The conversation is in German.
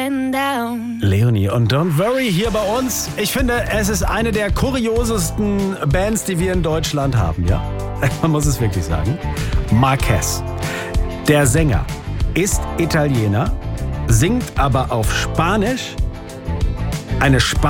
getting down. Leonie und Don't Worry hier bei uns. Ich finde, es ist eine der kuriosesten Bands, die wir in Deutschland haben, ja? Man muss es wirklich sagen. Marquez. Der Sänger ist Italiener, singt aber auf Spanisch eine